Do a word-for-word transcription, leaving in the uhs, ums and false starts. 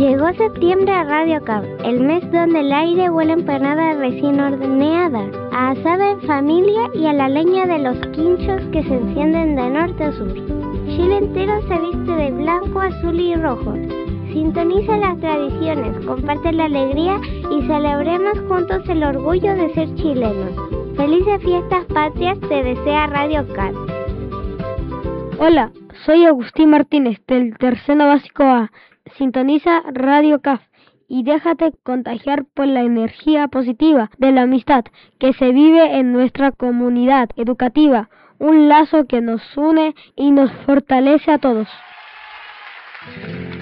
Llegó septiembre a Radio Cab, el mes donde el aire huele a empanada recién horneada, a asada en familia y a la leña de los quinchos que se encienden de norte a sur. Chile entero se viste de blanco, azul y rojo. Sintoniza las tradiciones, comparte la alegría y celebremos juntos el orgullo de ser chilenos. Felices fiestas patrias te desea Radio Cab. Hola, soy Agustín Martínez del Tercero Básico A. Sintoniza Radio C A F y déjate contagiar por la energía positiva de la amistad que se vive en nuestra comunidad educativa, un lazo que nos une y nos fortalece a todos.